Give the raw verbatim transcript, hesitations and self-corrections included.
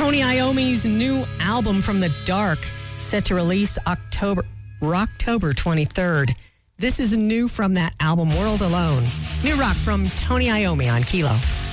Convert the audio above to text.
Tony Iommi's new album From the Dark, set to release October, October twenty-third. This is new from that album, World Alone. New rock from Tony Iommi on Kilo.